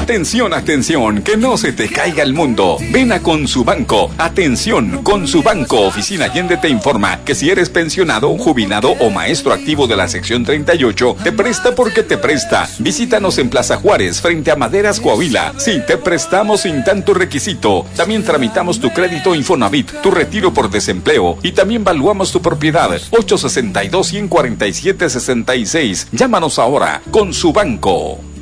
Atención, atención, que no se te caiga el mundo. Ven a Consubanco. Atención, Consubanco Oficina Allende te informa que si eres pensionado, jubilado o maestro activo de la sección 38, te presta porque te presta. Visítanos en Plaza Juárez, frente a Maderas, Coahuila. Sí, te prestamos sin tanto requisito. También tramitamos tu crédito Infonavit, tu retiro por desempleo y también valuamos tu propiedad. 862-147-66. Llámanos ahora. Consubanco.